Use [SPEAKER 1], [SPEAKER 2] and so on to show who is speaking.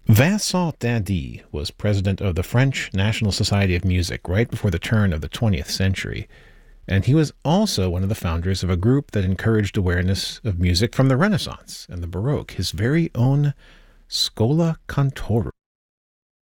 [SPEAKER 1] Vincent Dindy was president of the French National Society of Music right before the turn of the 20th century, and he was also one of the founders of a group that encouraged awareness of music from the Renaissance and the Baroque, his very own Schola Cantorum.